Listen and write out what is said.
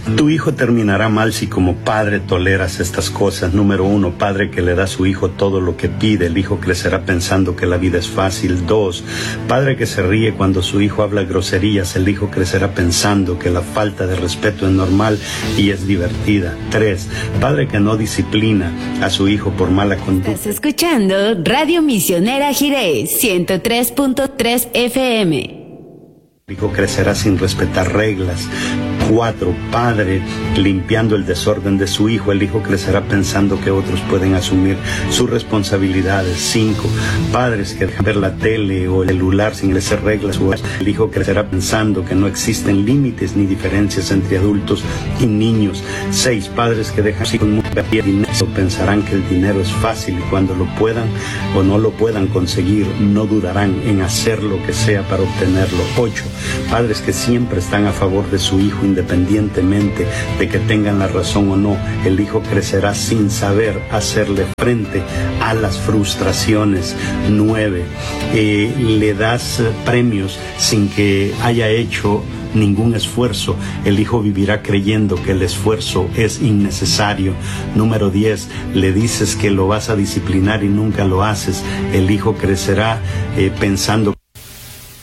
Tu hijo terminará mal si como padre toleras estas cosas. Número 1, padre que le da a su hijo todo lo que pide. El hijo crecerá pensando que la vida es fácil. 2, padre que se ríe cuando su hijo habla groserías. El hijo crecerá pensando que la falta de respeto es normal y es divertida. 3, padre que no disciplina a su hijo por mala conducta. Estás escuchando Radio Misionera Jiré, 103.3 FM. El hijo crecerá sin respetar reglas. 4, padre limpiando el desorden de su hijo. El hijo crecerá pensando que otros pueden asumir sus responsabilidades. 5, padres que dejan ver la tele o el celular sin hacer reglas. El hijo crecerá pensando que no existen límites ni diferencias entre adultos y niños. 6, padres que dejan hijos muy dinero pensarán que el dinero es fácil y cuando lo puedan o no lo puedan conseguir no dudarán en hacer lo que sea para obtenerlo. 8, padres que siempre están a favor de su hijo independientemente de que tengan la razón o no. El hijo crecerá sin saber hacerle frente a las frustraciones. 9, le das premios sin que haya hecho ningún esfuerzo. El hijo vivirá creyendo que el esfuerzo es innecesario. Número 10, le dices que lo vas a disciplinar y nunca lo haces. El hijo crecerá pensando